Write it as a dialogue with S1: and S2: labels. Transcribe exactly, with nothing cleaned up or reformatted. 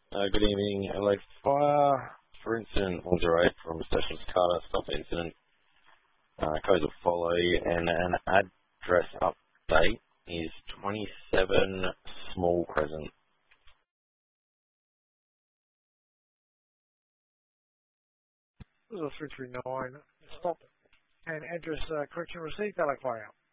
S1: Uh, good evening, Adelaide Fire. For incident one zero eight from Sessions Carter, stop incident, uh, codes will follow, and an address update is twenty-seven Small Crescent.
S2: This is three three nine. Stop and address uh, correction received. Adelaide Fire.